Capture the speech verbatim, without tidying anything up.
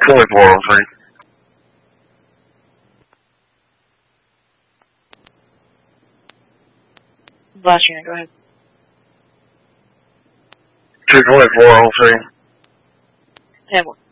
twenty-four oh three. Last unit, go ahead. two twenty-four oh three. ten one.